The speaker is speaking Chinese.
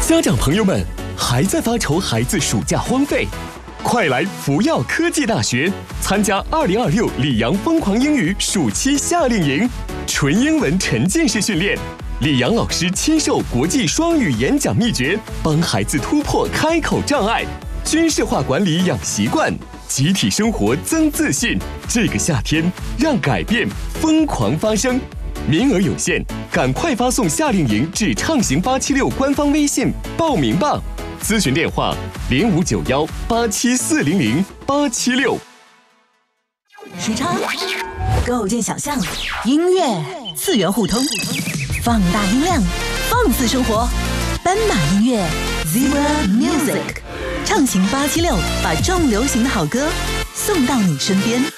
家长朋友们，还在发愁孩子暑假荒废？快来福耀科技大学参加2026里昂疯狂英语暑期夏令营，纯英文沉浸式训练，李阳老师亲授国际双语演讲秘诀，帮孩子突破开口障碍，军事化管理养习惯，集体生活增自信。这个夏天，让改变疯狂发生。名额有限，赶快发送夏令营至畅行876官方微信报名吧。咨询电话059187400876。 时差构建想象，音乐次元互通，放大音量，放肆生活。斑马音乐 Zebra Music， 畅行876，把重流行的好歌送到你身边。